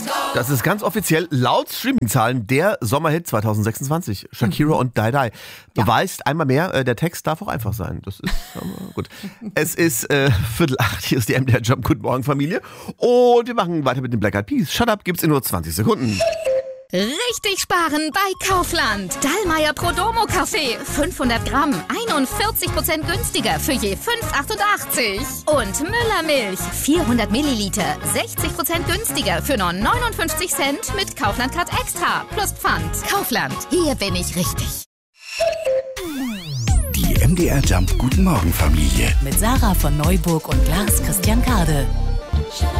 Das ist ganz offiziell laut Streaming-Zahlen der Sommerhit 2026. Shakira und Die Die. Beweist einmal mehr, der Text darf auch einfach sein. Das ist gut. Es ist 7:45. Hier ist die MDR Jump. Guten Morgen, Familie. Und wir machen weiter mit den Black Eyed Peas. Shut Up gibt's in nur 20 Sekunden. Richtig sparen bei Kaufland. Dallmayr Prodomo Kaffee. 500 Gramm. 41% günstiger für je 5,88. Und Müller Milch. 400 Milliliter. 60% günstiger für nur 59 Cent mit Kaufland Card Extra. Plus Pfand. Kaufland. Hier bin ich richtig. Die MDR Jump Guten Morgen Familie. Mit Sarah von Neuburg und Lars Christian Kade.